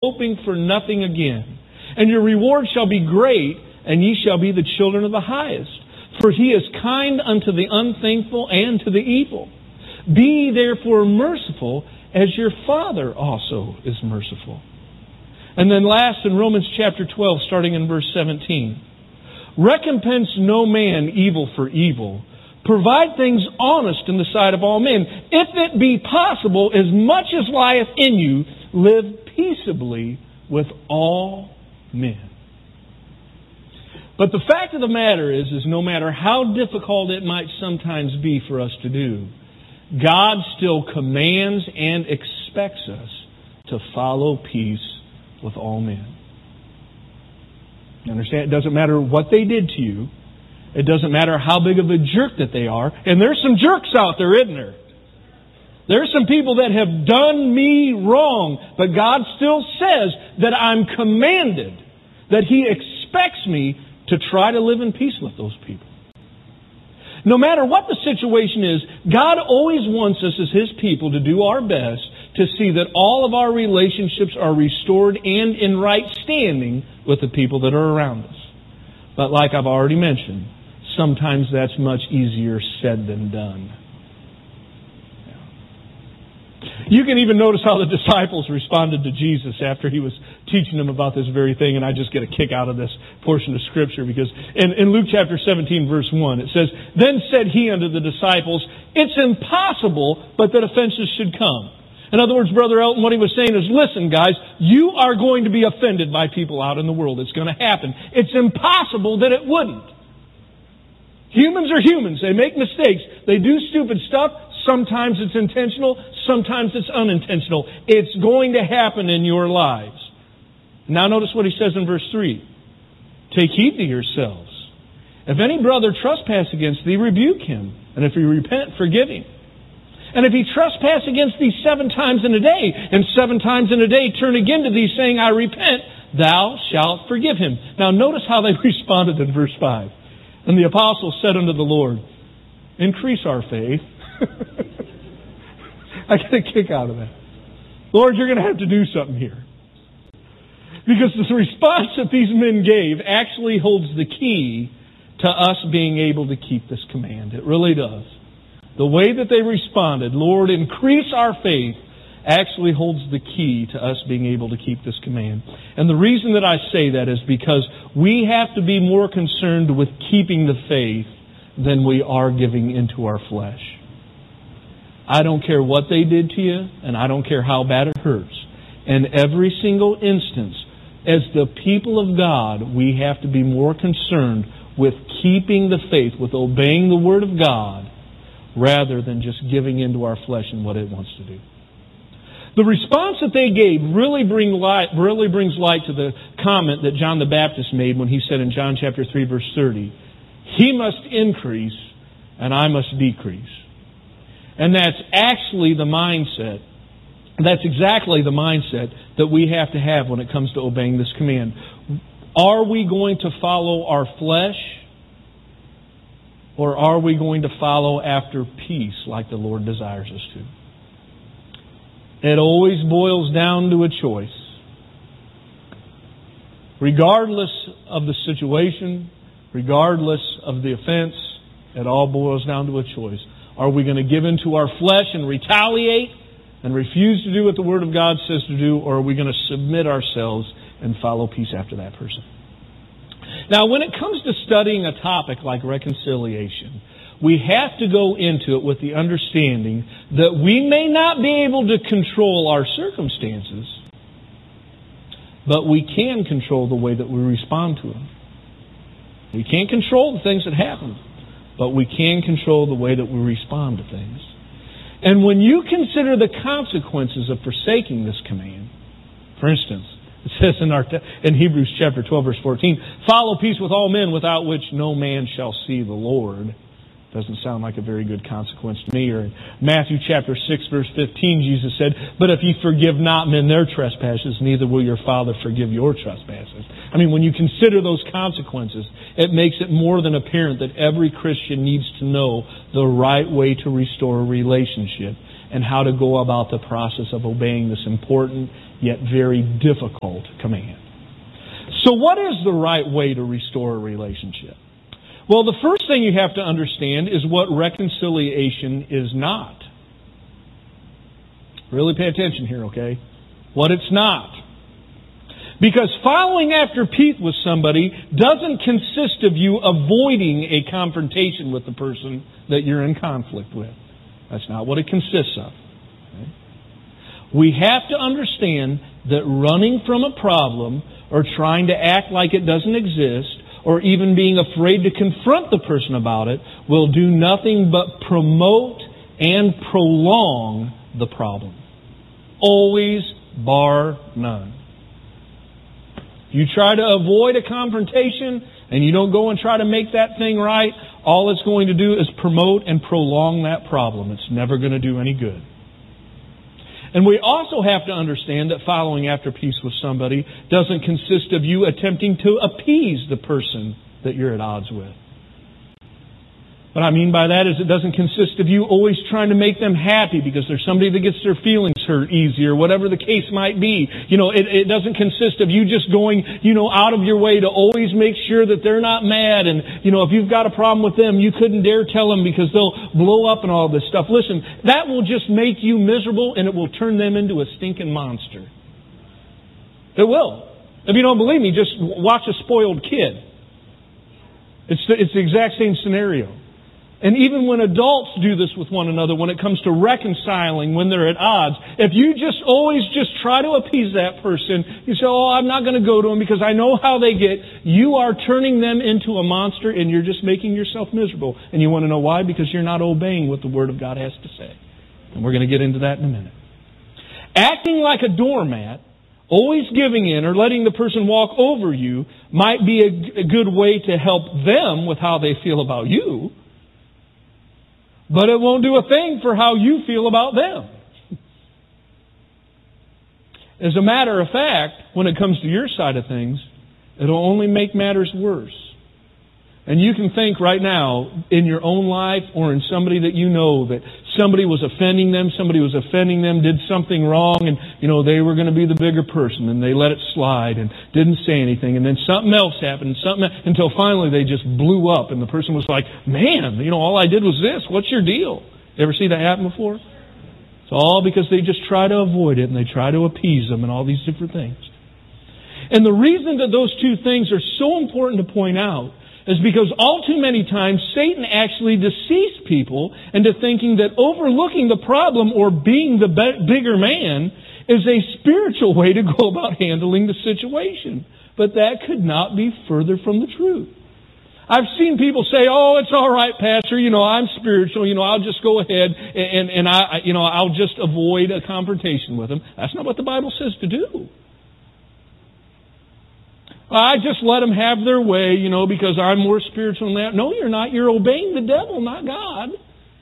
hoping for nothing again. And your reward shall be great, and ye shall be the children of the highest. For He is kind unto the unthankful and to the evil. Be ye therefore merciful, as your Father also is merciful. And then last in Romans chapter 12, starting in verse 17. Recompense no man evil for evil. Provide things honest in the sight of all men. If it be possible, as much as lieth in you, live peaceably with all men. But the fact of the matter is no matter how difficult it might sometimes be for us to do, God still commands and expects us to follow peace with all men. You understand? It doesn't matter what they did to you. It doesn't matter how big of a jerk that they are. And there's some jerks out there, isn't there? There's some people that have done me wrong. But God still says that I'm commanded, that He expects me to try to live in peace with those people. No matter what the situation is, God always wants us as His people to do our best to see that all of our relationships are restored and in right standing with the people that are around us. But like I've already mentioned, sometimes that's much easier said than done. You can even notice how the disciples responded to Jesus after He was teaching them about this very thing, and I just get a kick out of this portion of Scripture because in Luke chapter 17, verse 1, it says, Then said He unto the disciples, It's impossible but that offenses should come. In other words, Brother Elton, what he was saying is, listen, guys, you are going to be offended by people out in the world. It's going to happen. It's impossible that it wouldn't. Humans are humans. They make mistakes. They do stupid stuff. Sometimes it's intentional. Sometimes it's unintentional. It's going to happen in your lives. Now notice what he says in verse 3. Take heed to yourselves. If any brother trespass against thee, rebuke him. And if he repent, forgive him. And if he trespass against thee 7 times in a day, and 7 times in a day turn again to thee, saying, I repent, thou shalt forgive him. Now notice how they responded in verse 5. And the apostles said unto the Lord, Increase our faith. I get a kick out of that. Lord, you're going to have to do something here. Because the response that these men gave actually holds the key to us being able to keep this command. It really does. The way that they responded, Lord, increase our faith, actually holds the key to us being able to keep this command. And the reason that I say that is because we have to be more concerned with keeping the faith than we are giving into our flesh. I don't care what they did to you, and I don't care how bad it hurts. In every single instance, as the people of God, we have to be more concerned with keeping the faith, with obeying the Word of God, rather than just giving into our flesh and what it wants to do. The response that they gave really brings light to the comment that John the Baptist made when he said in John chapter 3, verse 30, He must increase and I must decrease. And that's actually the mindset. That's exactly the mindset that we have to have when it comes to obeying this command. Are we going to follow our flesh? Or are we going to follow after peace like the Lord desires us to? It always boils down to a choice. Regardless of the situation, regardless of the offense, it all boils down to a choice. Are we going to give in to our flesh and retaliate and refuse to do what the Word of God says to do, or are we going to submit ourselves and follow peace after that person? Now, when it comes to studying a topic like reconciliation, we have to go into it with the understanding that we may not be able to control our circumstances, but we can control the way that we respond to them. We can't control the things that happen, but we can control the way that we respond to things. And when you consider the consequences of forsaking this command, for instance, it says in Hebrews chapter 12, verse 14, follow peace with all men, without which no man shall see the Lord. Doesn't sound like a very good consequence to me. Or in Matthew chapter 6, verse 15, Jesus said, but if ye forgive not men their trespasses, neither will your Father forgive your trespasses. I mean, when you consider those consequences, it makes it more than apparent that every Christian needs to know the right way to restore a relationship. and how to go about the process of obeying this important yet very difficult command. So what is the right way to restore a relationship? Well, the first thing you have to understand is what reconciliation is not. Really pay attention here, okay? What it's not. Because following after peace with somebody doesn't consist of you avoiding a confrontation with the person that you're in conflict with. That's not what it consists of. Okay? We have to understand that running from a problem or trying to act like it doesn't exist or even being afraid to confront the person about it will do nothing but promote and prolong the problem. Always, bar none. You try to avoid a confrontation and you don't go and try to make that thing right, all it's going to do is promote and prolong that problem. It's never going to do any good. And we also have to understand that following after peace with somebody doesn't consist of you attempting to appease the person that you're at odds with. What I mean by that is it doesn't consist of you always trying to make them happy because there's somebody that gets their feelings hurt easy or whatever the case might be. It doesn't consist of you just going, out of your way to always make sure that they're not mad. And, if you've got a problem with them, you couldn't dare tell them because they'll blow up and all this stuff. Listen, that will just make you miserable and it will turn them into a stinking monster. It will. If you don't believe me, just watch a spoiled kid. It's the exact same scenario. And even when adults do this with one another, when it comes to reconciling, when they're at odds, if you just always just try to appease that person, you say, I'm not going to go to them because I know how they get, you are turning them into a monster and you're just making yourself miserable. And you want to know why? Because you're not obeying what the Word of God has to say. And we're going to get into that in a minute. Acting like a doormat, always giving in or letting the person walk over you might be a good way to help them with how they feel about you. But it won't do a thing for how you feel about them. As a matter of fact, when it comes to your side of things, it'll only make matters worse. And you can think right now in your own life or in somebody that you know that somebody was offending them, did something wrong, and they were going to be the bigger person, and they let it slide and didn't say anything, and then something else happened, until finally they just blew up, and the person was like, man, all I did was this. What's your deal? You ever see that happen before? It's all because they just try to avoid it, and they try to appease them, and all these different things. And the reason that those two things are so important to point out is because all too many times Satan actually deceives people into thinking that overlooking the problem or being the bigger man is a spiritual way to go about handling the situation. But that could not be further from the truth. I've seen people say, it's all right, Pastor, I'm spiritual, I'll just go ahead and I'll just avoid a confrontation with them. That's not what the Bible says to do. I just let them have their way, because I'm more spiritual than that. No, you're not. You're obeying the devil, not God.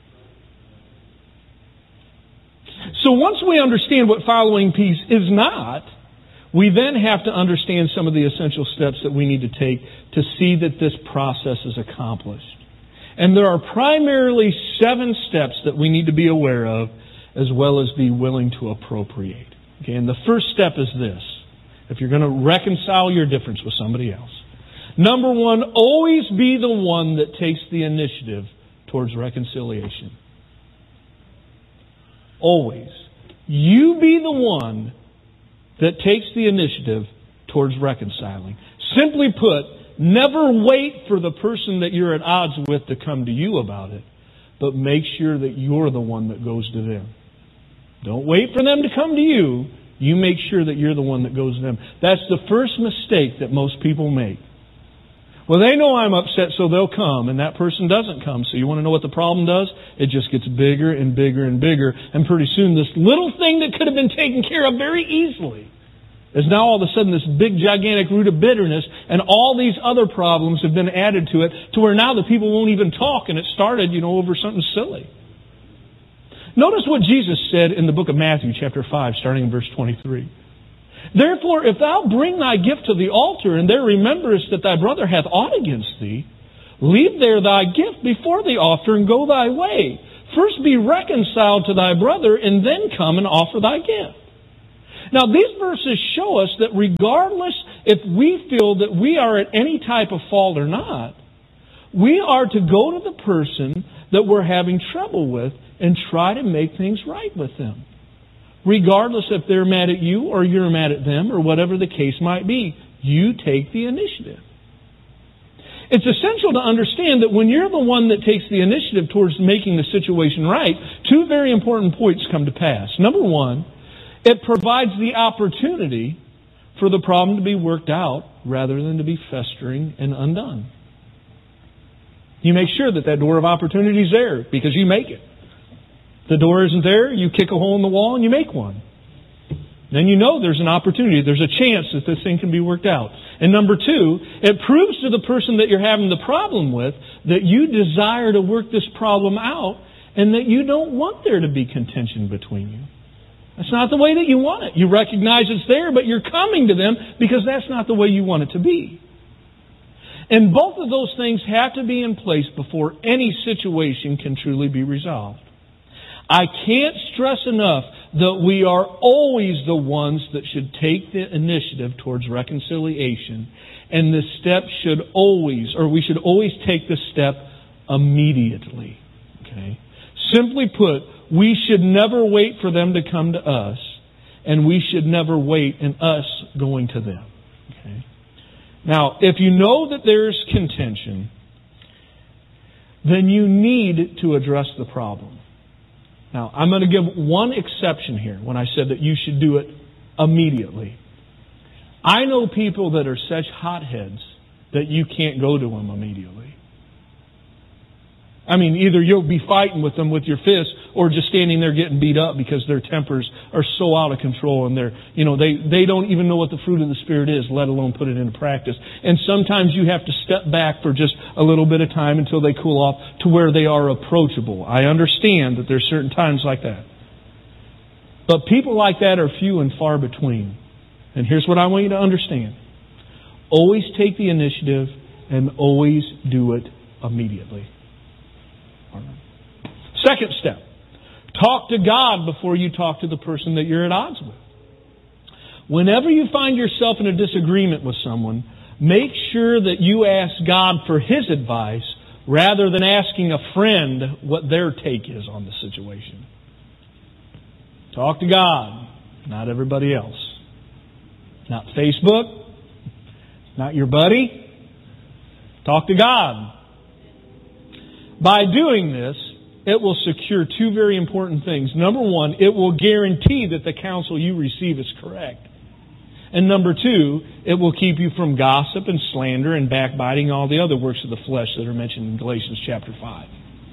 So once we understand what following peace is not, we then have to understand some of the essential steps that we need to take to see that this process is accomplished. And there are primarily 7 steps that we need to be aware of as well as be willing to appropriate. Okay, and the first step is this. If you're going to reconcile your difference with somebody else. Number 1, always be the one that takes the initiative towards reconciliation. Always. You be the one that takes the initiative towards reconciling. Simply put, never wait for the person that you're at odds with to come to you about it, but make sure that you're the one that goes to them. Don't wait for them to come to you. You make sure that you're the one that goes to them. That's the first mistake that most people make. Well, they know I'm upset, so they'll come, and that person doesn't come. So you want to know what the problem does? It just gets bigger and bigger and bigger, and pretty soon this little thing that could have been taken care of very easily is now all of a sudden this big gigantic root of bitterness, and all these other problems have been added to it, to where now the people won't even talk, and it started, over something silly. Notice what Jesus said in the book of Matthew, chapter 5, starting in verse 23. Therefore, if thou bring thy gift to the altar, and there rememberest that thy brother hath aught against thee, leave there thy gift before the altar, and go thy way. First be reconciled to thy brother, and then come and offer thy gift. Now, these verses show us that regardless if we feel that we are at any type of fault or not, we are to go to the person that we're having trouble with and try to make things right with them. Regardless if they're mad at you or you're mad at them or whatever the case might be, you take the initiative. It's essential to understand that when you're the one that takes the initiative towards making the situation right, two very important points come to pass. Number one, it provides the opportunity for the problem to be worked out rather than to be festering and undone. You make sure that that door of opportunity is there because you make it. If the door isn't there, you kick a hole in the wall and you make one. Then you know there's an opportunity, there's a chance that this thing can be worked out. And number two, it proves to the person that you're having the problem with that you desire to work this problem out and that you don't want there to be contention between you. That's not the way that you want it. You recognize it's there, but you're coming to them because that's not the way you want it to be. And both of those things have to be in place before any situation can truly be resolved. I can't stress enough that we are always the ones that should take the initiative towards reconciliation. And the step should always, or we should always take the step immediately. Okay? Simply put, we should never wait for them to come to us, and we should never wait in us going to them. Okay? Now, if you know that there's contention, then you need to address the problem. Now, I'm going to give one exception here when I said that you should do it immediately. I know people that are such hotheads that you can't go to them immediately. I mean, either you'll be fighting with them with your fists or just standing there getting beat up because their tempers are so out of control and they don't even know what the fruit of the Spirit is, let alone put it into practice. And sometimes you have to step back for just a little bit of time until they cool off to where they are approachable. I understand that there's certain times like that. But people like that are few and far between. And here's what I want you to understand. Always take the initiative and always do it immediately. Second step, talk to God before you talk to the person that you're at odds with. Whenever you find yourself in a disagreement with someone, make sure that you ask God for His advice rather than asking a friend what their take is on the situation. Talk to God, not everybody else. Not Facebook, not your buddy. Talk to God. By doing this, it will secure two very important things. Number one, it will guarantee that the counsel you receive is correct. And number two, it will keep you from gossip and slander and backbiting and all the other works of the flesh that are mentioned in Galatians chapter 5.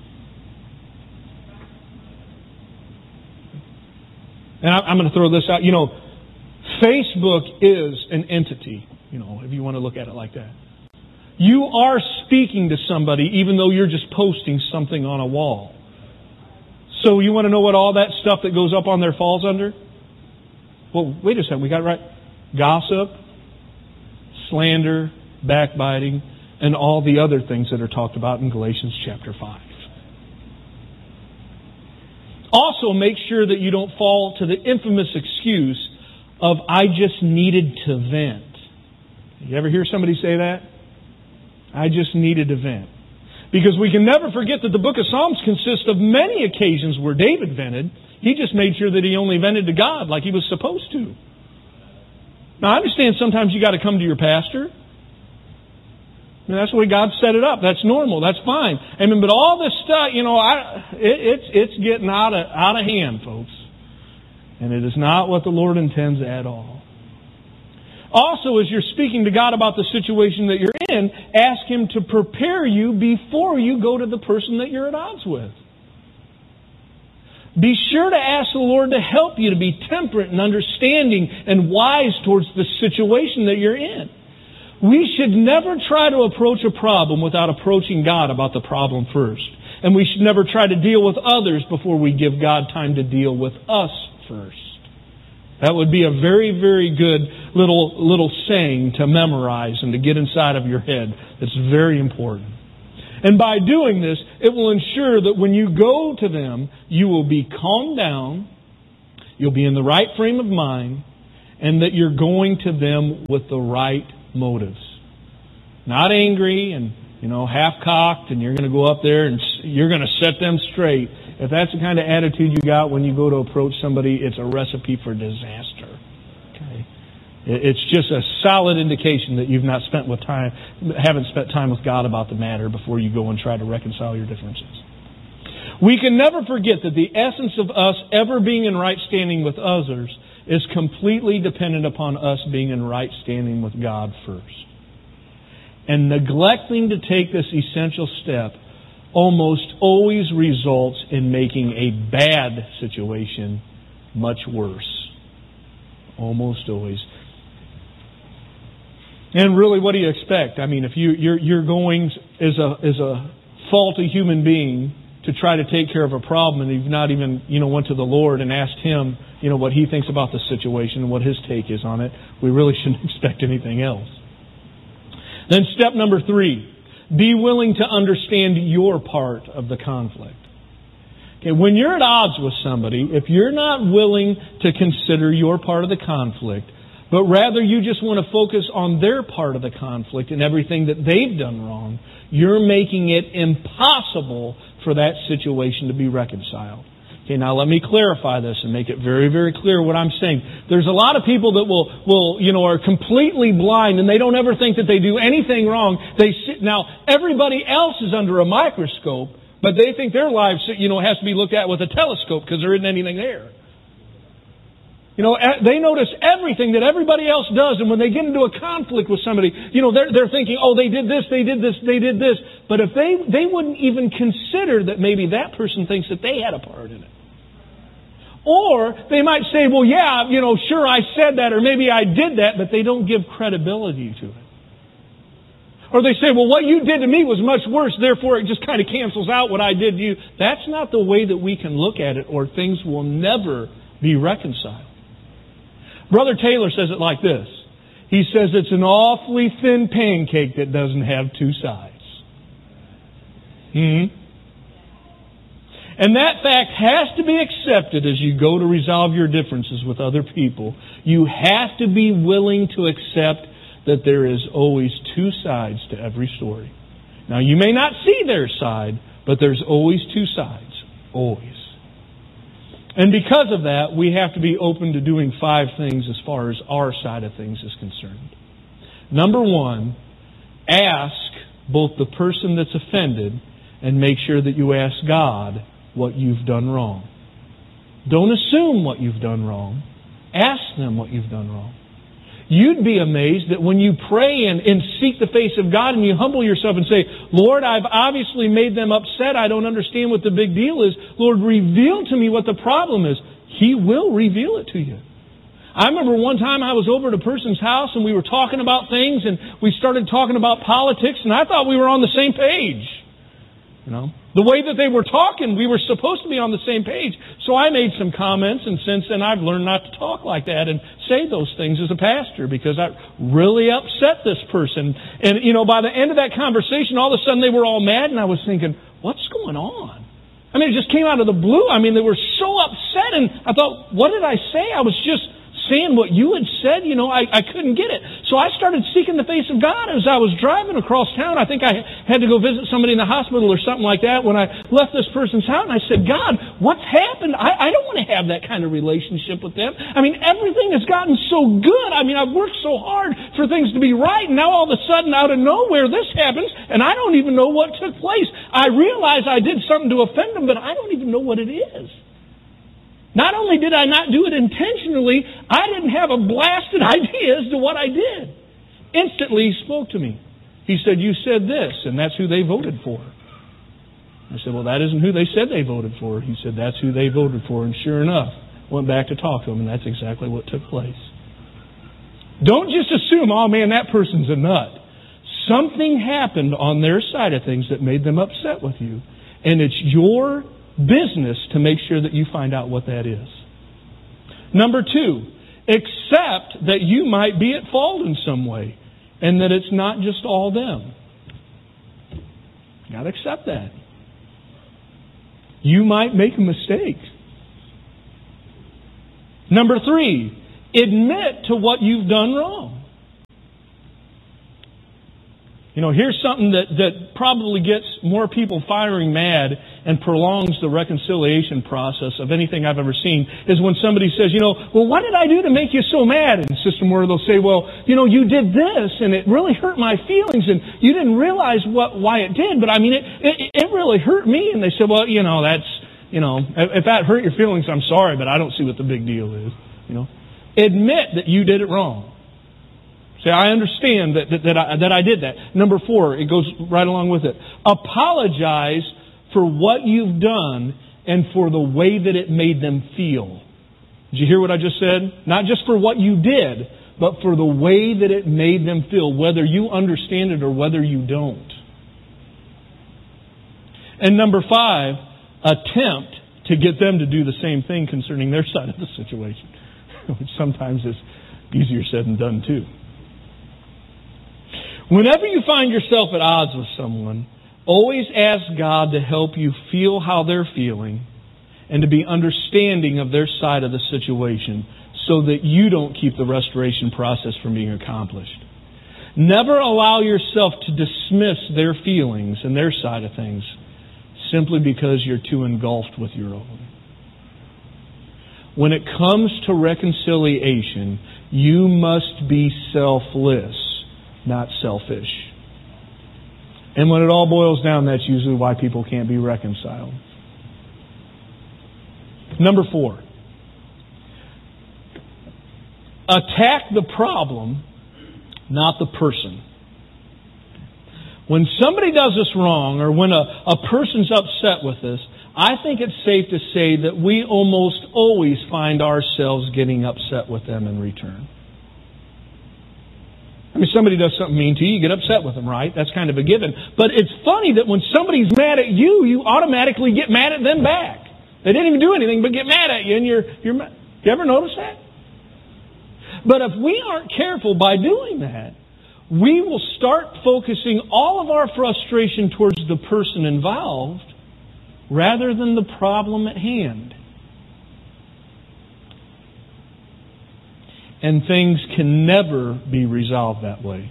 And I'm going to throw this out. Facebook is an entity, if you want to look at it like that. You are speaking to somebody even though you're just posting something on a wall. So you want to know what all that stuff that goes up on there falls under? Well, wait a second. We got it right. Gossip, slander, backbiting, and all the other things that are talked about in Galatians chapter 5. Also, make sure that you don't fall to the infamous excuse of, I just needed to vent. You ever hear somebody say that? I just needed to vent. Because we can never forget that the book of Psalms consists of many occasions where David vented. He just made sure that he only vented to God like he was supposed to. Now, I understand sometimes you got to come to your pastor. That's the way God set it up. That's normal. That's fine. But all this stuff, it's getting out of hand, folks. And it is not what the Lord intends at all. Also, as you're speaking to God about the situation that you're in, ask Him to prepare you before you go to the person that you're at odds with. Be sure to ask the Lord to help you to be temperate and understanding and wise towards the situation that you're in. We should never try to approach a problem without approaching God about the problem first. And we should never try to deal with others before we give God time to deal with us first. That would be a very, very good little saying to memorize and to get inside of your head. It's very important. And by doing this, it will ensure that when you go to them, you will be calmed down, you'll be in the right frame of mind, and that you're going to them with the right motives. Not angry and, half-cocked, and you're going to go up there and you're going to set them straight. If that's the kind of attitude you got when you go to approach somebody, it's a recipe for disaster. Okay? It's just a solid indication that you've not haven't spent time with God about the matter before you go and try to reconcile your differences. We can never forget that the essence of us ever being in right standing with others is completely dependent upon us being in right standing with God first. And neglecting to take this essential step almost always results in making a bad situation much worse. Almost always. And really, what do you expect? I mean, if you're going as a faulty human being to try to take care of a problem, and you've not even went to the Lord and asked Him what He thinks about the situation and what His take is on it, we really shouldn't expect anything else. Then step number 3, be willing to understand your part of the conflict. Okay, when you're at odds with somebody, if you're not willing to consider your part of the conflict, but rather you just want to focus on their part of the conflict and everything that they've done wrong, you're making it impossible for that situation to be reconciled. Okay, now let me clarify this and make it very, very clear what I'm saying. There's a lot of people that are completely blind and they don't ever think that they do anything wrong. Now, everybody else is under a microscope, but they think their lives, has to be looked at with a telescope because there isn't anything there. They notice everything that everybody else does, and when they get into a conflict with somebody, they're thinking, oh, they did this, they did this, they did this. But if they wouldn't even consider that maybe that person thinks that they had a part in it. Or they might say, well, yeah, sure, I said that, or maybe I did that, but they don't give credibility to it. Or they say, well, what you did to me was much worse, therefore it just kind of cancels out what I did to you. That's not the way that we can look at it, or things will never be reconciled. Brother Taylor says it like this. He says it's an awfully thin pancake that doesn't have two sides. And that fact has to be accepted as you go to resolve your differences with other people. You have to be willing to accept that there is always two sides to every story. Now, you may not see their side, but there's always two sides. Always. And because of that, we have to be open to doing 5 things as far as our side of things is concerned. Number 1, ask both the person that's offended and make sure that you ask God what you've done wrong. Don't assume what you've done wrong. Ask them what you've done wrong. You'd be amazed that when you pray and seek the face of God and you humble yourself and say, Lord, I've obviously made them upset. I don't understand what the big deal is. Lord, reveal to me what the problem is. He will reveal it to you. I remember one time I was over at a person's house and we were talking about things and we started talking about politics and I thought we were on the same page. The way that they were talking, we were supposed to be on the same page. So I made some comments, and since then I've learned not to talk like that and say those things as a pastor because I really upset this person. And, by the end of that conversation, all of a sudden they were all mad, and I was thinking, what's going on? I mean, it just came out of the blue. I mean, they were so upset, and I thought, what did I say? I was just saying what you had said, I couldn't get it. So I started seeking the face of God as I was driving across town. I think I had to go visit somebody in the hospital or something like that when I left this person's house. And I said, God, what's happened? I don't want to have that kind of relationship with them. I mean, everything has gotten so good. I mean, I've worked so hard for things to be right. And now all of a sudden, out of nowhere, this happens. And I don't even know what took place. I realize I did something to offend them, but I don't even know what it is. Not only did I not do it intentionally, I didn't have a blasted idea as to what I did. Instantly, he spoke to me. He said, you said this, and that's who they voted for. I said, well, that isn't who they said they voted for. He said, that's who they voted for. And sure enough, went back to talk to him, and that's exactly what took place. Don't just assume, oh man, that person's a nut. Something happened on their side of things that made them upset with you. And it's your business to make sure that you find out what that is. Number 2, accept that you might be at fault in some way and that it's not just all them. You got to accept that. You might make a mistake. Number 3, admit to what you've done wrong. You know, here's something that probably gets more people firing mad and prolongs the reconciliation process of anything I've ever seen, is when somebody says, well, what did I do to make you so mad? And Sister Moore, they'll say, well, you did this, and it really hurt my feelings, and you didn't realize why it did, but I mean, it really hurt me. And they say, well, if that hurt your feelings, I'm sorry, but I don't see what the big deal is. Admit that you did it wrong. Say, I understand that I did that. Number 4, it goes right along with it. Apologize for what you've done and for the way that it made them feel. Did you hear what I just said? Not just for what you did, but for the way that it made them feel, whether you understand it or whether you don't. And number 5, attempt to get them to do the same thing concerning their side of the situation, which sometimes is easier said than done too. Whenever you find yourself at odds with someone, always ask God to help you feel how they're feeling and to be understanding of their side of the situation so that you don't keep the restoration process from being accomplished. Never allow yourself to dismiss their feelings and their side of things simply because you're too engulfed with your own. When it comes to reconciliation, you must be selfless, not selfish. And when it all boils down, that's usually why people can't be reconciled. Number 4. Attack the problem, not the person. When somebody does us wrong, or when a person's upset with us, I think it's safe to say that we almost always find ourselves getting upset with them in return. I mean, somebody does something mean to you, you get upset with them, right? That's kind of a given. But it's funny that when somebody's mad at you, you automatically get mad at them back. They didn't even do anything but get mad at you, and you're mad. You ever notice that? But if we aren't careful by doing that, we will start focusing all of our frustration towards the person involved rather than the problem at hand. And things can never be resolved that way.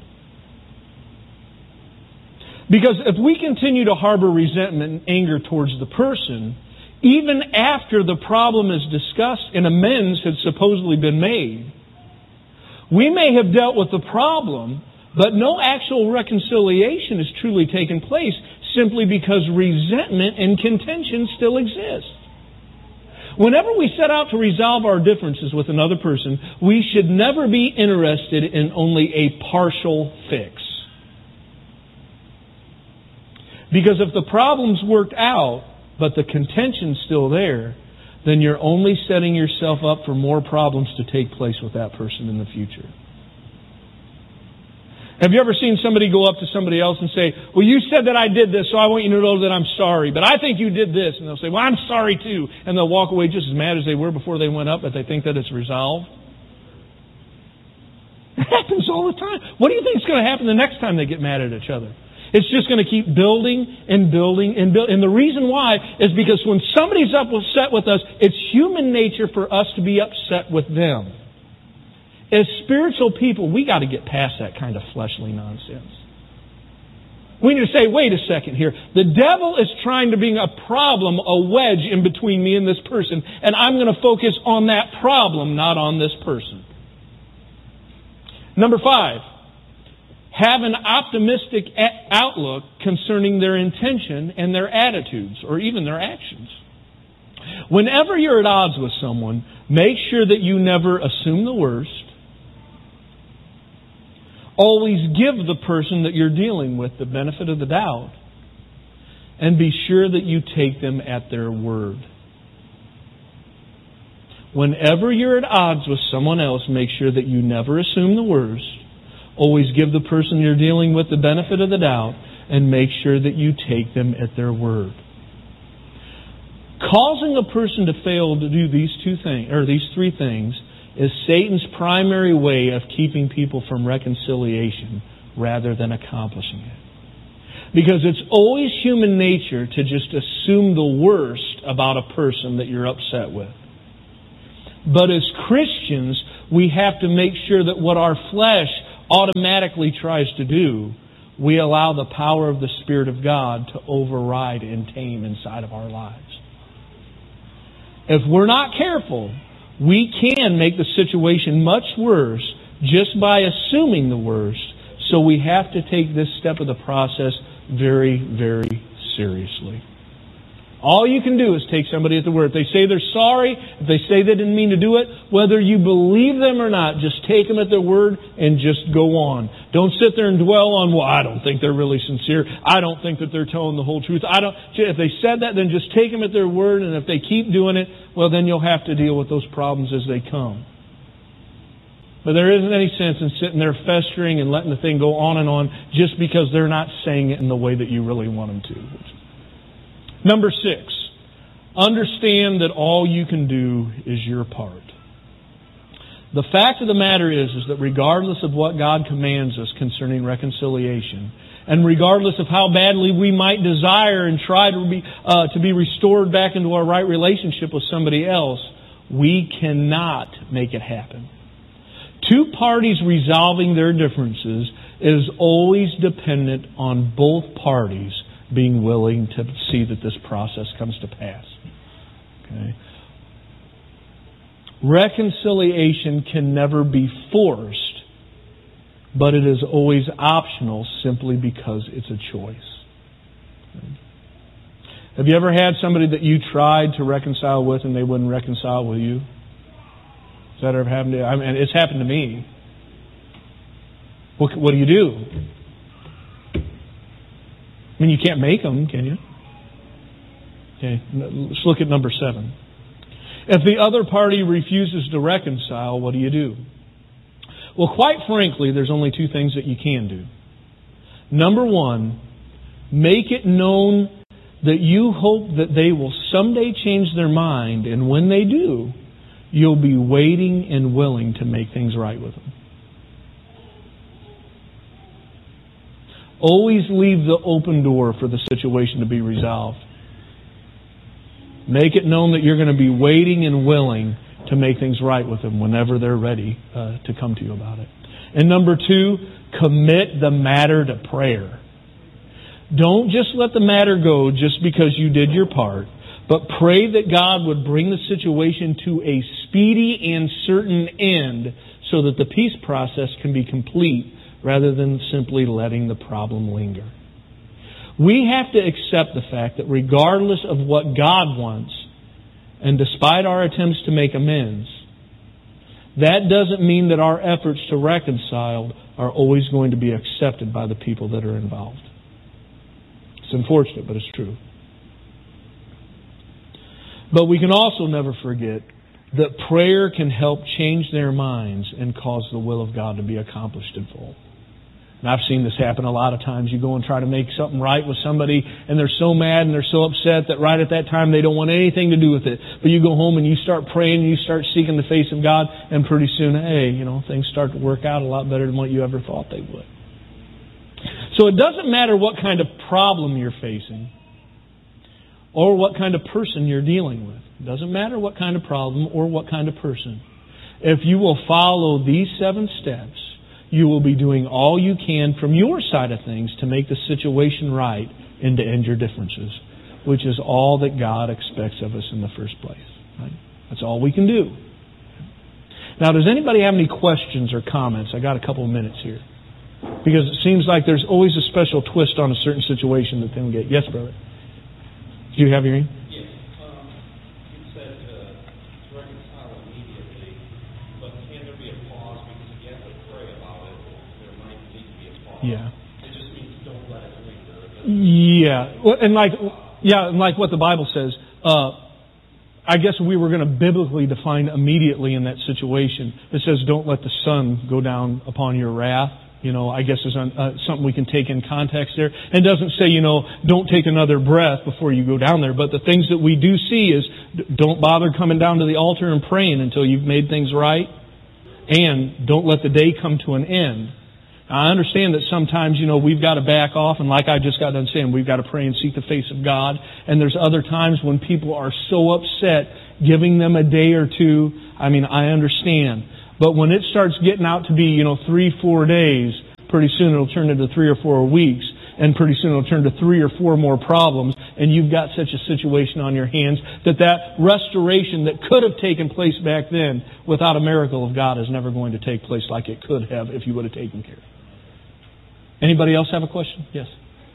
Because if we continue to harbor resentment and anger towards the person, even after the problem is discussed and amends had supposedly been made, we may have dealt with the problem, but no actual reconciliation has truly taken place simply because resentment and contention still exist. Whenever we set out to resolve our differences with another person, we should never be interested in only a partial fix. Because if the problem's worked out, but the contention's still there, then you're only setting yourself up for more problems to take place with that person in the future. Have you ever seen somebody go up to somebody else and say, well, you said that I did this, so I want you to know that I'm sorry, but I think you did this. And they'll say, well, I'm sorry too. And they'll walk away just as mad as they were before they went up, but they think that it's resolved. It happens all the time. What do you think is going to happen the next time they get mad at each other? It's just going to keep building and building and building. And the reason why is because when somebody's upset with us, it's human nature for us to be upset with them. As spiritual people, we got to get past that kind of fleshly nonsense. We need to say, wait a second here. The devil is trying to bring a problem, a wedge in between me and this person, and I'm going to focus on that problem, not on this person. Number 5, have an optimistic outlook concerning their intention and their attitudes, or even their actions. Whenever you're at odds with someone, make sure that you never assume the worst. Always give the person that you're dealing with the benefit of the doubt, and be sure that you take them at their word. Whenever you're at odds with someone else, make sure that you never assume the worst. Always give the person you're dealing with the benefit of the doubt, and make sure that you take them at their word. Causing a person to fail to do these 3 things is Satan's primary way of keeping people from reconciliation rather than accomplishing it. Because it's always human nature to just assume the worst about a person that you're upset with. But as Christians, we have to make sure that what our flesh automatically tries to do, we allow the power of the Spirit of God to override and tame inside of our lives. If we're not careful, we can make the situation much worse just by assuming the worst. So we have to take this step of the process very, very seriously. All you can do is take somebody at the word. If they say they're sorry, if they say they didn't mean to do it, whether you believe them or not, just take them at their word and just go on. Don't sit there and dwell on, well, I don't think they're really sincere. I don't think that they're telling the whole truth. If they said that, then just take them at their word, and if they keep doing it, well, then you'll have to deal with those problems as they come. But there isn't any sense in sitting there festering and letting the thing go on and on just because they're not saying it in the way that you really want them to. Number 6, understand that all you can do is your part. The fact of the matter is that regardless of what God commands us concerning reconciliation, and regardless of how badly we might desire and try to be restored back into our right relationship with somebody else, we cannot make it happen. Two parties resolving their differences is always dependent on both parties being willing to see that this process comes to pass. Okay. Reconciliation can never be forced, but it is always optional simply because it's a choice. Okay. Have you ever had somebody that you tried to reconcile with and they wouldn't reconcile with you? Has that ever happened to you? I mean, it's happened to me. What do you do? I mean, you can't make them, can you? Okay, let's look at number 7. If the other party refuses to reconcile, what do you do? Well, quite frankly, there's only 2 things that you can do. Number 1, make it known that you hope that they will someday change their mind, and when they do, you'll be waiting and willing to make things right with them. Always leave the open door for the situation to be resolved. Make it known that you're going to be waiting and willing to make things right with them whenever they're ready to come to you about it. And number 2, commit the matter to prayer. Don't just let the matter go just because you did your part, but pray that God would bring the situation to a speedy and certain end so that the peace process can be complete rather than simply letting the problem linger. We have to accept the fact that regardless of what God wants, and despite our attempts to make amends, that doesn't mean that our efforts to reconcile are always going to be accepted by the people that are involved. It's unfortunate, but it's true. But we can also never forget that prayer can help change their minds and cause the will of God to be accomplished in full. And I've seen this happen a lot of times. You go and try to make something right with somebody, and they're so mad and they're so upset that right at that time they don't want anything to do with it. But you go home and you start praying and you start seeking the face of God, and pretty soon, things start to work out a lot better than what you ever thought they would. So it doesn't matter what kind of problem you're facing or what kind of person you're dealing with. It doesn't matter what kind of problem or what kind of person. If you will follow these 7 steps, you will be doing all you can from your side of things to make the situation right and to end your differences, which is all that God expects of us in the first place. Right? That's all we can do. Now, does anybody have any questions or comments? I got a couple of minutes here. Because it seems like there's always a special twist on a certain situation that they will get. Yes, brother? Do you have your name? Yes. You said to reconcile immediately, but can there be a pause? Because if you have to pray about it, there might need to be a pause. Yeah. It just means don't let it linger. Yeah. Well, and like what the Bible says, I guess we were going to biblically define immediately in that situation. It says, don't let the sun go down upon your wrath. I guess is something we can take in context there. And it doesn't say, don't take another breath before you go down there. But the things that we do see is don't bother coming down to the altar and praying until you've made things right. And don't let the day come to an end. I understand that sometimes, we've got to back off, and like I just got done saying, we've got to pray and seek the face of God. And there's other times when people are so upset, giving them a day or two, I understand. But when it starts getting out to be, 3-4 days, pretty soon it'll turn into 3 or 4 weeks. And pretty soon it'll turn to 3 or 4 more problems, and you've got such a situation on your hands that restoration that could have taken place back then without a miracle of God is never going to take place like it could have if you would have taken care. Anybody else have a question? Yes.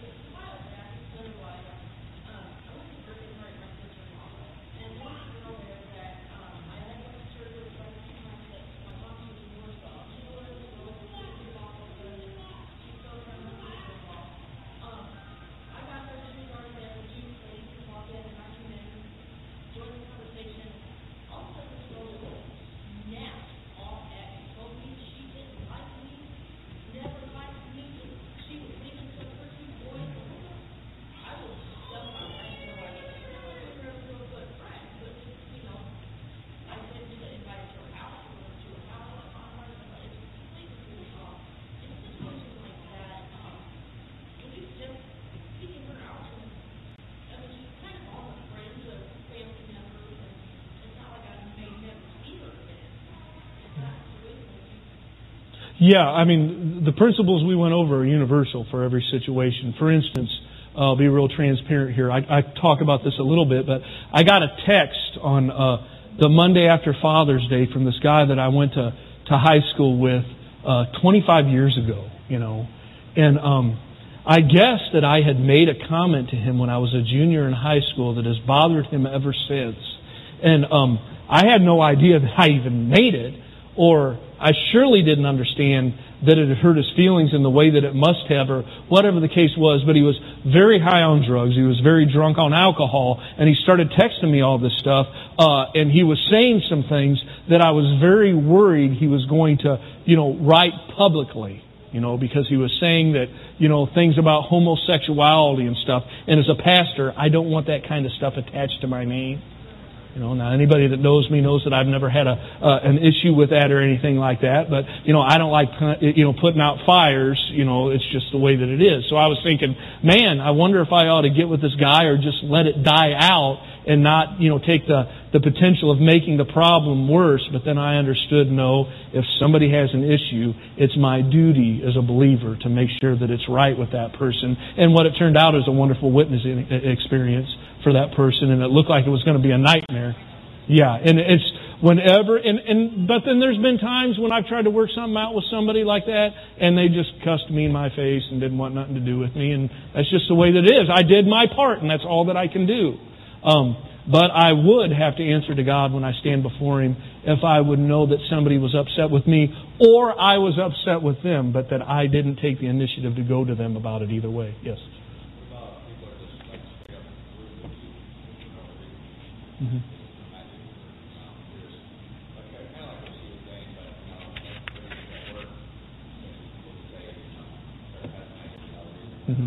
Yeah, the principles we went over are universal for every situation. For instance, I'll be real transparent here. I talk about this a little bit, but I got a text on the Monday after Father's Day from this guy that I went to high school with 25 years ago, And I guess that I had made a comment to him when I was a junior in high school that has bothered him ever since. And I had no idea that I even made it, or I surely didn't understand that it had hurt his feelings in the way that it must have, or whatever the case was. But he was very high on drugs. He was very drunk on alcohol. And he started texting me all this stuff. And he was saying some things that I was very worried he was going to, write publicly. Because he was saying that, things about homosexuality and stuff. And as a pastor, I don't want that kind of stuff attached to my name. Now anybody that knows me knows that I've never had an issue with that or anything like that. But, I don't like, putting out fires. It's just the way that it is. So I was thinking, man, I wonder if I ought to get with this guy or just let it die out and not, take the potential of making the problem worse. But then I understood, no, if somebody has an issue, it's my duty as a believer to make sure that it's right with that person. And what it turned out is a wonderful witnessing experience for that person, and it looked like it was going to be a nightmare. Yeah, and it's whenever, but then there's been times when I've tried to work something out with somebody like that, and they just cussed me in my face and didn't want nothing to do with me, and that's just the way that it is. I did my part, and that's all that I can do. But I would have to answer to God when I stand before Him if I would know that somebody was upset with me, or I was upset with them, but that I didn't take the initiative to go to them about it either way. Yes. Mm-hmm. Mm-hmm.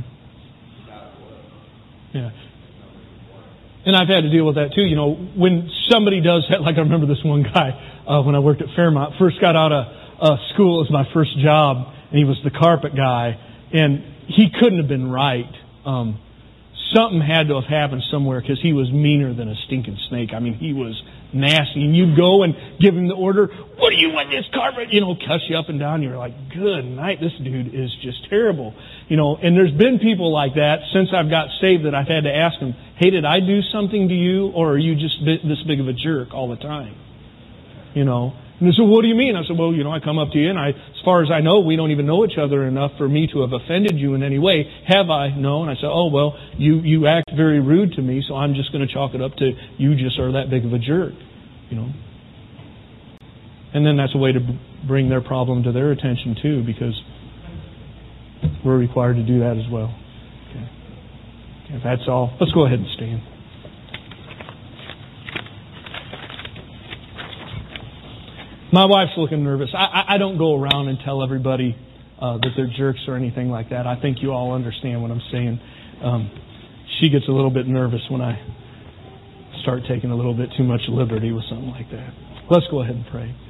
Yeah. And I've had to deal with that too. When somebody does that, like I remember this one guy when I worked at Fairmont, first got out of school. It was my first job, and he was the carpet guy, and he couldn't have been right. Something had to have happened somewhere because he was meaner than a stinking snake. He was nasty. And you'd go and give him the order, what do you want this carpet? Cuss you up and down. You're like, good night, this dude is just terrible. And there's been people like that since I've got saved that I've had to ask them, hey, did I do something to you, or are you just this big of a jerk all the time? And they said, what do you mean? I said, well, I come up to you, and as far as I know, we don't even know each other enough for me to have offended you in any way. Have I? No. And I said, oh, well, you act very rude to me, so I'm just going to chalk it up to you just are that big of a jerk, And then that's a way to bring their problem to their attention, too, because we're required to do that as well. Okay. If that's all, let's go ahead and stand. My wife's looking nervous. I don't go around and tell everybody that they're jerks or anything like that. I think you all understand what I'm saying. She gets a little bit nervous when I start taking a little bit too much liberty with something like that. Let's go ahead and pray.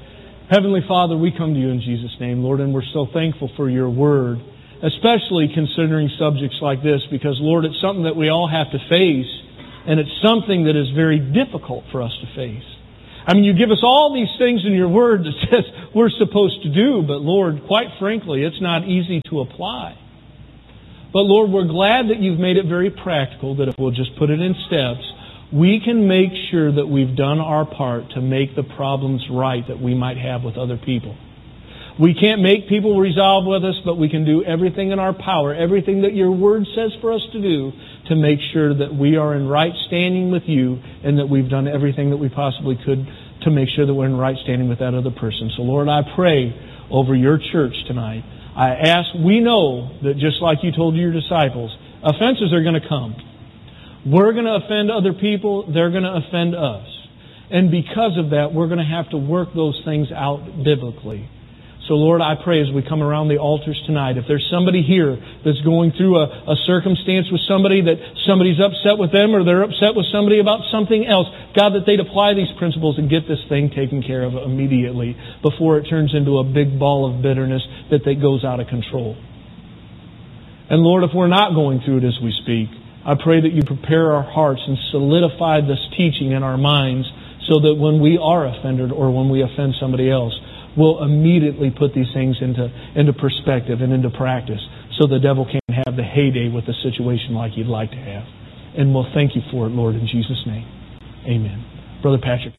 Heavenly Father, we come to you in Jesus' name, Lord, and we're so thankful for your word, especially considering subjects like this, because, Lord, it's something that we all have to face, and it's something that is very difficult for us to face. I mean, you give us all these things in your word that says we're supposed to do, but, Lord, quite frankly, it's not easy to apply. But, Lord, we're glad that you've made it very practical, that if we'll just put it in steps, we can make sure that we've done our part to make the problems right that we might have with other people. We can't make people resolve with us, but we can do everything in our power, everything that your word says for us to do, to make sure that we are in right standing with you and that we've done everything that we possibly could to make sure that we're in right standing with that other person. So, Lord, I pray over your church tonight. I ask, we know that just like you told your disciples, offenses are going to come. We're going to offend other people. They're going to offend us. And because of that, we're going to have to work those things out biblically. So, Lord, I pray as we come around the altars tonight, if there's somebody here that's going through a circumstance with somebody, that somebody's upset with them or they're upset with somebody about something else, God, that they'd apply these principles and get this thing taken care of immediately before it turns into a big ball of bitterness that goes out of control. And, Lord, if we're not going through it as we speak, I pray that you prepare our hearts and solidify this teaching in our minds so that when we are offended or when we offend somebody else, we'll immediately put these things into perspective and into practice so the devil can't have the heyday with the situation like you'd like to have. And we'll thank you for it, Lord, in Jesus' name. Amen. Brother Patrick.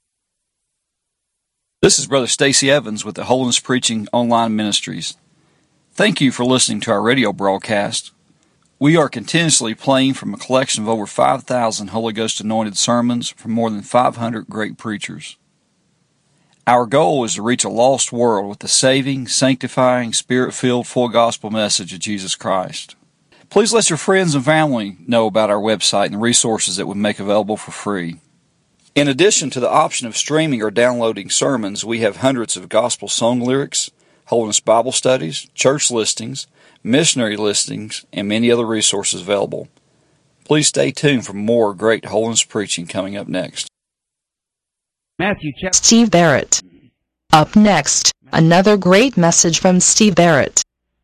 This is Brother Stacy Evans with the Holiness Preaching Online Ministries. Thank you for listening to our radio broadcast. We are continuously playing from a collection of over 5,000 Holy Ghost anointed sermons from more than 500 great preachers. Our goal is to reach a lost world with the saving, sanctifying, Spirit-filled, full gospel message of Jesus Christ. Please let your friends and family know about our website and the resources that we make available for free. In addition to the option of streaming or downloading sermons, we have hundreds of gospel song lyrics, Holiness Bible studies, church listings, missionary listings, and many other resources available. Please stay tuned for more great holiness preaching coming up next. Steve Barrett. Up next, another great message from Steve Barrett.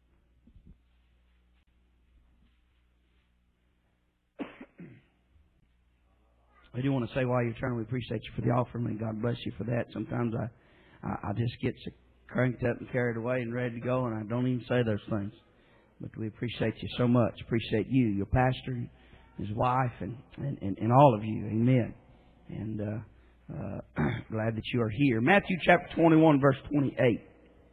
I do want to say while you're turning, we appreciate you for the offering, and God bless you for that. Sometimes I just get so cranked up and carried away and ready to go, and I don't even say those things. But we appreciate you so much. Appreciate you, your pastor, his wife, and all of you. Amen. And glad that you are here. Matthew chapter 21, verse 28.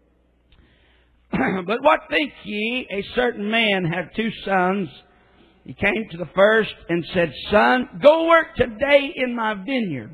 But what think ye? A certain man had 2 sons. He came to the first and said, Son, go work today in my vineyard.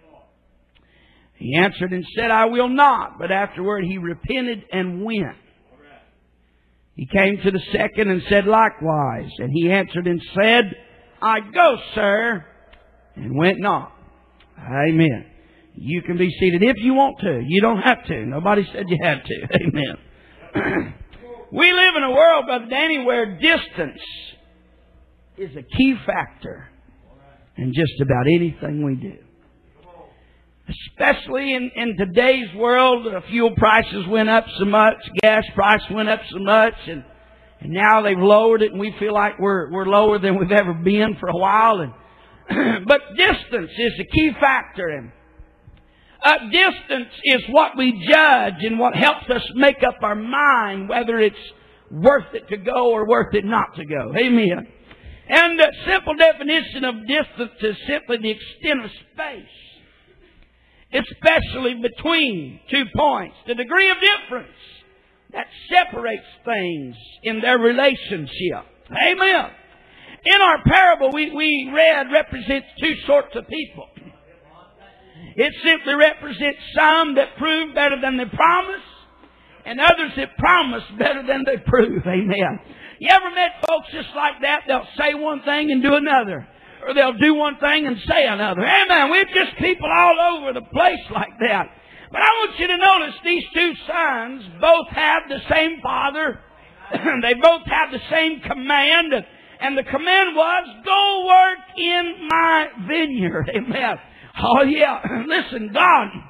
He answered and said, I will not. But afterward he repented and went. He came to the second and said likewise. And he answered and said, I go, sir, and went not. Amen. You can be seated if you want to. You don't have to. Nobody said you had to. Amen. We live in a world, Brother Danny, where distance is a key factor in just about anything we do. Especially in today's world, fuel prices went up so much, gas price went up so much, and now they've lowered it, and we feel like we're lower than we've ever been for a while. And but distance is a key factor, and distance is what we judge and what helps us make up our mind whether it's worth it to go or worth it not to go. Amen. And the simple definition of distance is simply the extent of space, especially between 2 points, the degree of difference that separates things in their relationship. Amen. In our parable we read represents 2 sorts of people. It simply represents some that prove better than they promise, and others that promise better than they prove. Amen. You ever met folks just like that? They'll say one thing and do another. Or they'll do one thing and say another. Amen. We're just people all over the place like that. But I want you to notice these 2 sons both have the same father. They both have the same command. And the command was, go work in my vineyard. Amen. Oh yeah. Listen, God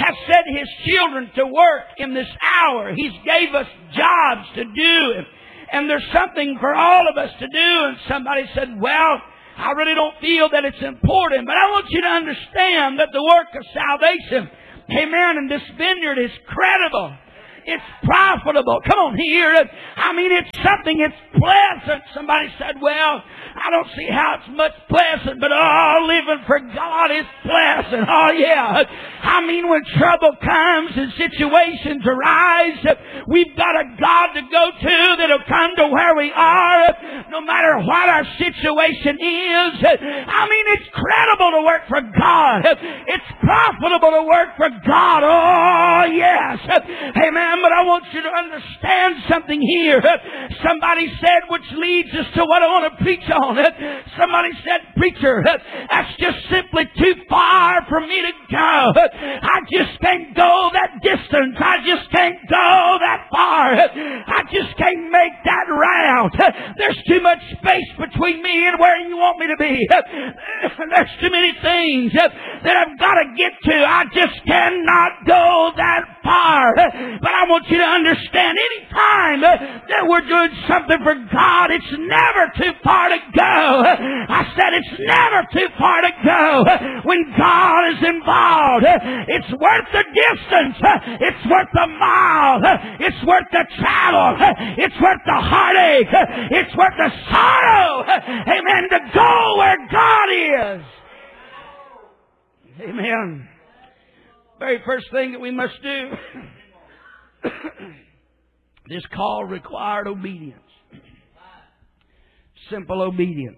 has set His children to work in this hour. He's gave us jobs to do. And there's something for all of us to do. And somebody said, well, I really don't feel that it's important. But I want you to understand that the work of salvation, amen, in this vineyard is credible. It's profitable. Come on here. I mean, it's something, it's pleasant. Somebody said, well, I don't see how it's much pleasant, but living for God is pleasant. Oh yeah. I mean, when trouble comes and situations arise, we've got a God to go to that'll come to where we are, no matter what our situation is. I mean, it's credible to work for God. It's profitable to work for God. Oh yes. Amen. But I want you to understand something here. Somebody said, which leads us to what I want to preach on. Somebody said, preacher, that's just simply too far for me to go. I just can't go that distance. I just can't go that far. I just can't make that route. There's too much space between me and where you want me to be. There's too many things that I've got to get to. I just cannot go that far. But I want you to understand, any time that we're doing something for God, it's never too far to go. I said it's never too far to go. When God is involved, it's worth the distance. It's worth the mile. It's worth the travel. It's worth the heartache. It's worth the sorrow. Amen. To go where God is. Amen. Very first thing that we must do. This call required obedience. Simple obedience.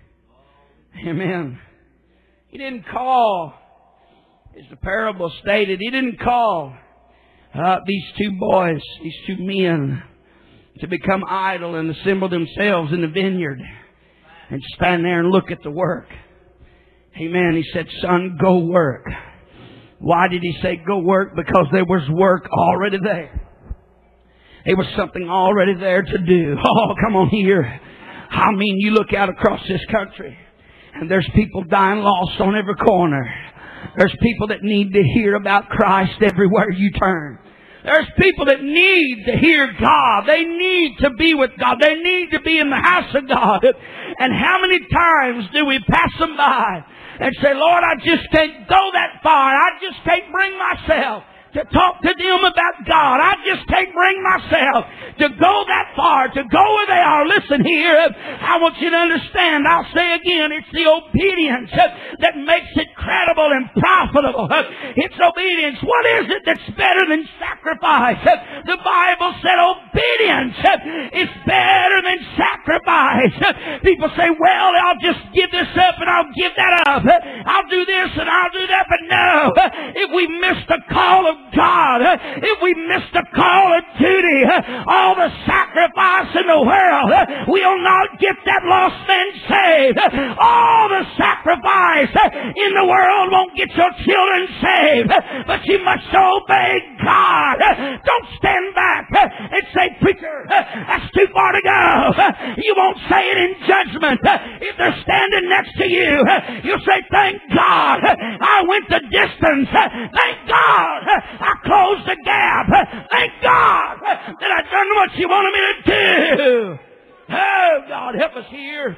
Amen. He didn't call, as the parable stated, He didn't call these two boys, these two men, to become idle and assemble themselves in the vineyard and stand there and look at the work. Amen. He said, son, go work. Why did He say go work? Because there was work already there. There was something already there to do. Oh, come on here. I mean, you look out across this country and there's people dying lost on every corner. There's people that need to hear about Christ everywhere you turn. There's people that need to hear God. They need to be with God. They need to be in the house of God. And how many times do we pass them by and say, Lord, I just can't go that far. I just can't bring myself to talk to them about God. I just can't bring myself to go that far, to go where they are. Listen here, I want you to understand, I'll say again, it's the obedience that makes it credible and profitable. It's obedience. What is it that's better than sacrifice? The Bible said obedience is better than sacrifice. People say, well, I'll just give this up and I'll give that up. I'll do this and I'll do that. But no, if we miss the call of God, if we miss the call of duty, all the sacrifice in the world will not get that lost man saved. All the sacrifice in the world won't get your children saved. But you must obey God. Don't stand back and say, preacher, that's too far to go. You won't say it in judgment. If they're standing next to you, you'll say, thank God I went the distance. Thank God I closed the gap. Thank God that I've done what you wanted me to do. Oh, God, help us here.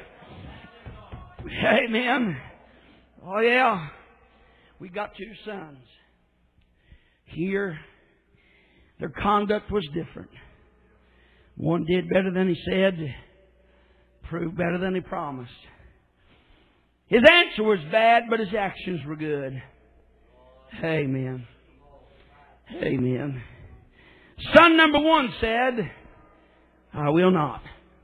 Amen. Oh, yeah. We got two sons. Here, their conduct was different. One did better than he said, proved better than he promised. His answer was bad, but his actions were good. Amen. Amen. Son number one said, I will not.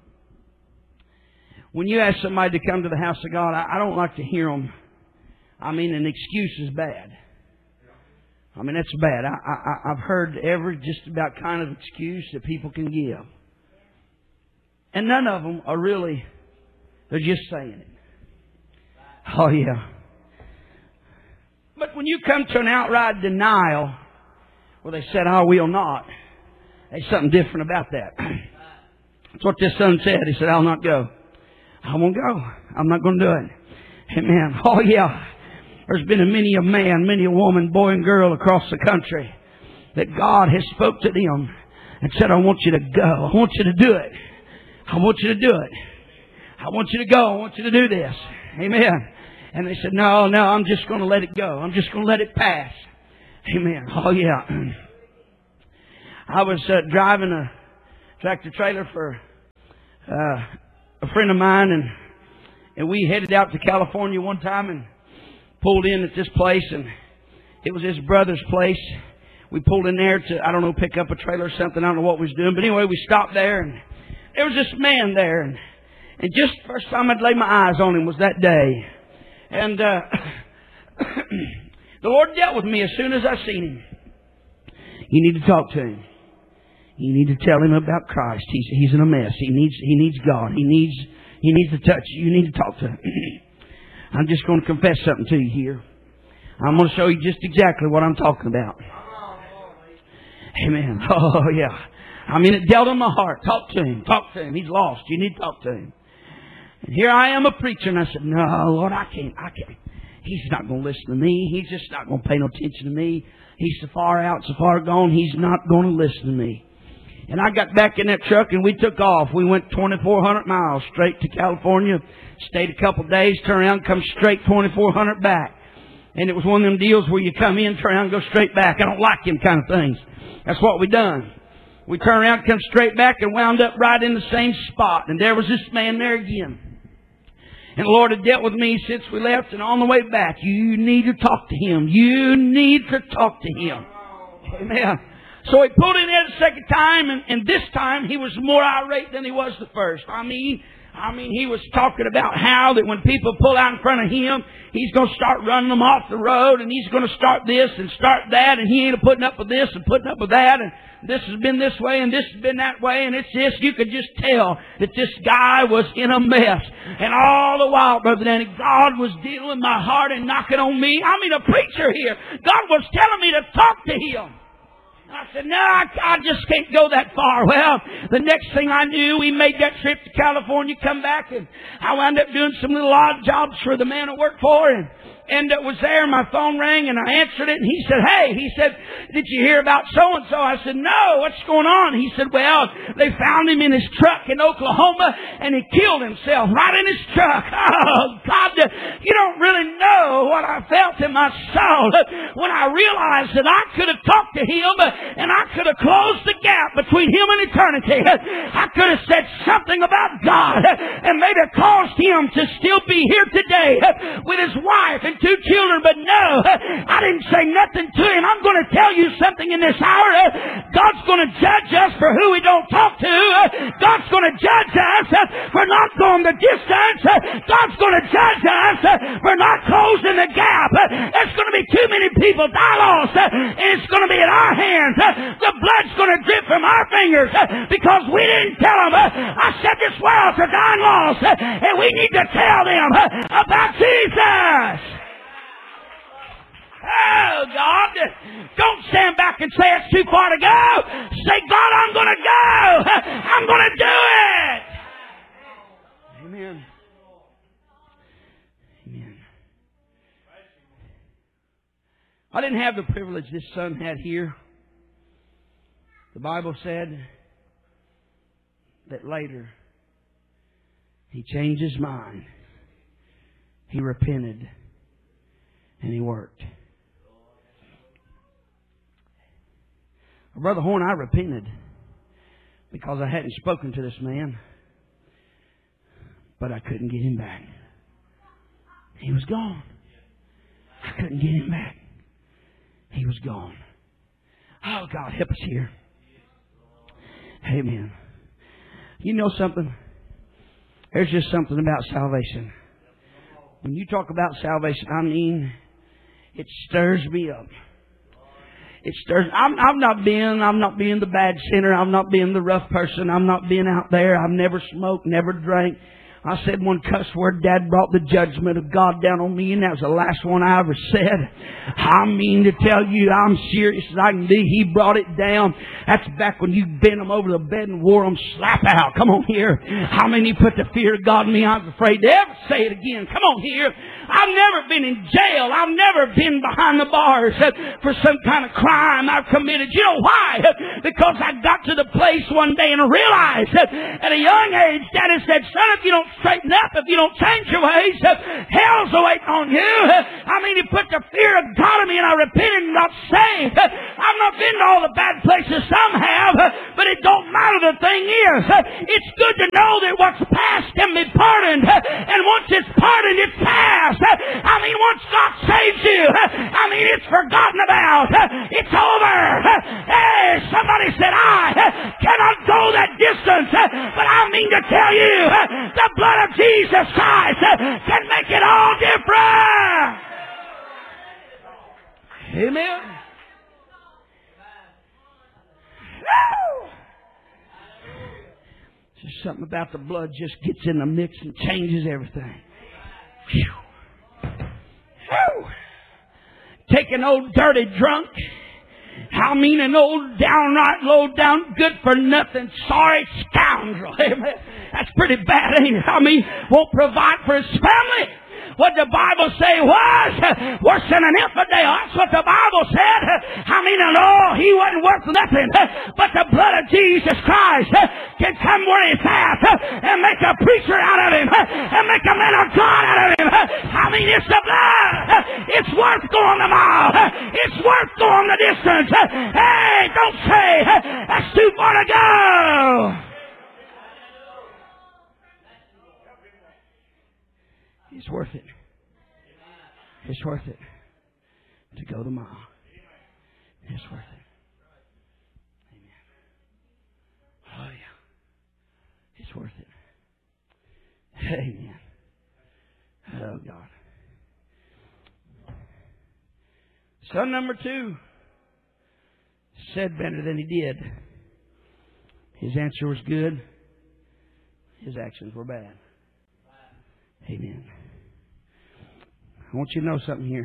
When you ask somebody to come to the house of God, I don't like to hear them. I mean, an excuse is bad. I mean, that's bad. I've heard every just about kind of excuse that people can give. And none of them are really, they're just saying it. Oh, yeah. But when you come to an outright denial, where they said, I will not, there's something different about that. That's what this son said. He said, I'll not go. I won't go. I'm not going to do it. Amen. Oh, yeah. There's been many a man, many a woman, boy and girl across the country that God has spoke to them and said, I want you to go. I want you to do it. I want you to do it. I want you to go. I want you to do this. Amen. And they said, no, I'm just going to let it go. I'm just going to let it pass. Amen. Oh, yeah. I was driving a tractor trailer for a friend of mine, and we headed out to California one time and pulled in at this place, and it was his brother's place. We pulled in there to, I don't know, pick up a trailer or something. I don't know what we was doing. But anyway, we stopped there, and there was this man there. And just the first time I'd laid my eyes on him was that day. And the Lord dealt with me as soon as I seen him. You need to talk to him. You need to tell him about Christ. He's in a mess. He needs God. He needs to touch you. You need to talk to him. I'm just going to confess something to you here. I'm going to show you just exactly what I'm talking about. Amen. Oh, yeah. I mean, it dealt in my heart. Talk to him. Talk to him. He's lost. You need to talk to him. And here I am a preacher, and I said, no, Lord, I can't. He's not going to listen to me. He's just not going to pay no attention to me. He's so far out, so far gone, he's not going to listen to me. And I got back in that truck and we took off. We went 2,400 miles straight to California. Stayed a couple of days, turned around, come straight 2,400 back. And it was one of them deals where you come in, turn around, go straight back. I don't like them kind of things. That's what we done. We turned around, come straight back, and wound up right in the same spot. And there was this man there again. And the Lord had dealt with me since we left, and on the way back, you need to talk to him. You need to talk to him. Amen. So he pulled in there the second time, and this time he was more irate than he was the first. I mean, he was talking about how that when people pull out in front of him, he's going to start running them off the road, and he's going to start this and start that, and he ain't putting up with this and putting up with that, and this has been this way and this has been that way, and it's this. You could just tell that this guy was in a mess. And all the while, Brother Danny, God was dealing with my heart and knocking on me. I mean, a preacher here. God was telling me to talk to him. I said, no, I just can't go that far. Well, the next thing I knew, we made that trip to California, come back, and I wound up doing some little odd jobs for the man I worked for, and it was there, my phone rang, and I answered it, and he said, hey, did you hear about so-and-so? I said, no, what's going on? He said, well, they found him in his truck in Oklahoma, and he killed himself right in his truck. Oh, God, you don't really know what I felt in my soul when I realized that I could have talked to him, and I could have closed the gap between him and eternity. I could have said something about God, and maybe caused him to still be here today with his wife and 2 children, but no, I didn't say nothing to him. I'm going to tell you something in this hour. God's going to judge us for who we don't talk to. God's going to judge us for not going the distance. God's going to judge us for not closing the gap. There's going to be too many people die lost, and it's going to be in our hands. The blood's going to drip from our fingers because we didn't tell them. I said this world's a dying lost, and we need to tell them about Jesus. Oh, God, don't stand back and say it's too far to go. Say, God, I'm going to go. I'm going to do it. Amen. Amen. I didn't have the privilege this son had here. The Bible said that later he changed his mind. He repented and he worked. Brother Horn, I repented because I hadn't spoken to this man, but I couldn't get him back. He was gone. I couldn't get him back. He was gone. Oh, God, help us here. Amen. You know something? There's just something about salvation. When you talk about salvation, I mean, it stirs me up. It stirs. I'm not being the bad sinner. I'm not being the rough person. I'm not being out there. I've never smoked, never drank. I said one cuss word, Dad brought the judgment of God down on me, and that was the last one I ever said. I mean to tell you, I'm serious as I can be. He brought it down. That's back when you bent them over the bed and wore them slap out. Come on here. How many put the fear of God in me? I was afraid to ever say it again. Come on here. I've never been in jail. I've never been behind the bars for some kind of crime I've committed. You know why? Because I got to the place one day and realized at a young age, Daddy said, son, if you don't straighten up, if you don't change your ways, hell's waiting on you. I mean, He put the fear of God in me, and I repented and got saved. I've not been to all the bad places some have, but it don't matter. The thing is, it's good to know that what's past can be pardoned, and once it's pardoned, it's past. I mean, once God saves you, I mean, it's forgotten about. It's over. Hey, somebody said, I cannot go that distance, but I mean to tell you, the blood of Jesus Christ can make it all different. Amen. Woo! Just something about the blood just gets in the mix and changes everything. Whew. Whew. Take an old dirty drunk. I mean, an old downright low down, good for nothing, sorry scoundrel. Amen. That's pretty bad, ain't it? I mean, won't provide for his family. What the Bible say was worse than an infidel. That's what the Bible said. I mean, no, he wasn't worth nothing. But the blood of Jesus Christ can come where he's at and make a preacher out of him and make a man of God out of him. I mean, it's the blood. It's worth going the mile. It's worth going the distance. Hey, don't say that's too far to go. It's worth it. It's worth it to go the mile. It's worth it. Amen. Oh, yeah. It's worth it. Amen. Oh, God. Son number 2 said better than he did. His answer was good. His actions were bad. Amen. I want you to know something here.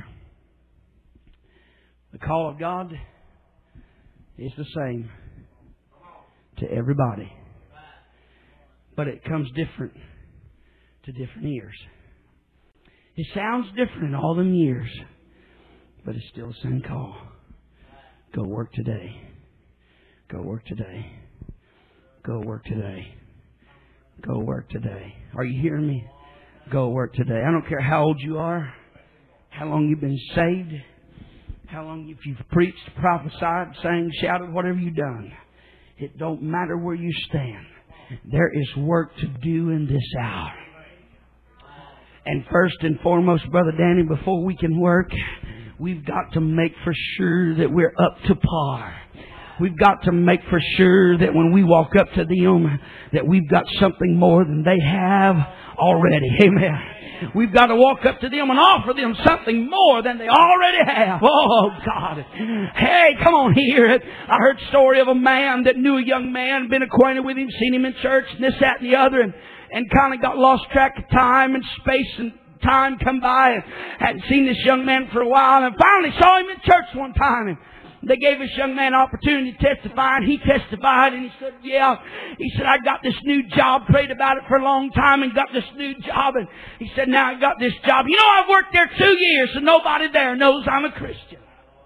The call of God is the same to everybody. But it comes different to different ears. It sounds different in all them years. But it's still the same call. Go work today. Go work today. Go work today. Go work today. Are you hearing me? Go work today. I don't care how old you are, how long you've been saved, how long if you've preached, prophesied, sang, shouted, whatever you've done. It don't matter where you stand. There is work to do in this hour. And first and foremost, Brother Danny, before we can work, we've got to make for sure that we're up to par. We've got to make for sure that when we walk up to them, that we've got something more than they have already. Amen. We've got to walk up to them and offer them something more than they already have. Oh, God. Hey, come on here. I heard a story of a man that knew a young man, been acquainted with him, seen him in church, and this, that, and the other, and kind of got lost track of time and space and time come by and hadn't seen this young man for a while, and finally saw him in church one time, and they gave this young man an opportunity to testify, and he testified, and he said, yeah. He said, I got this new job, prayed about it for a long time, and got this new job, and he said, now I got this job. You know, I've worked there 2 years, and nobody there knows I'm a Christian.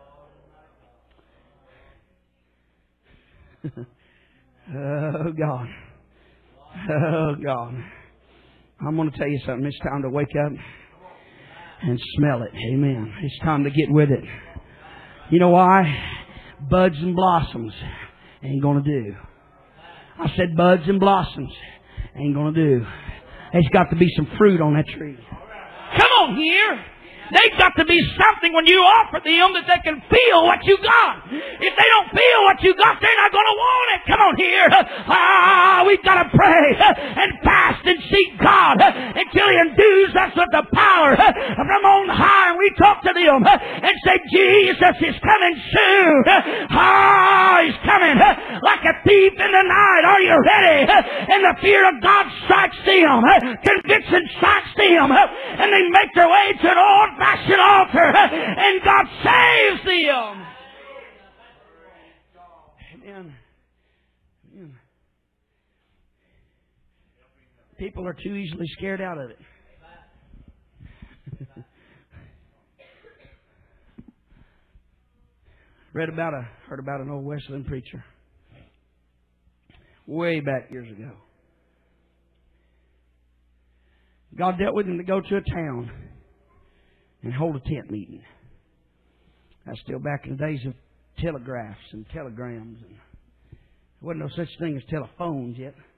Oh, God. Oh, God. I'm going to tell you something. It's time to wake up and smell it. Amen. It's time to get with it. You know why? Buds and blossoms ain't going to do. I said buds and blossoms ain't going to do. There's got to be some fruit on that tree. Come on here. There's got to be something when you offer them that they can feel what you got. If they don't feel what you got, they're not going to want it. Come on here. We've got to pray and fast and seek God until He endues us with the power from on high. And we talk to them and say, Jesus is coming soon. He's coming like a thief in the night. Are you ready? And the fear of God strikes them. Conviction strikes them. And they make their way to an old-fashioned altar. And God saves them. Amen. Amen. People are too easily scared out of it. Heard about an old Wesleyan preacher way back years ago. God dealt with him to go to a town and hold a tent meeting. That's still back in the days of telegraphs and telegrams. And there wasn't no such thing as telephones yet.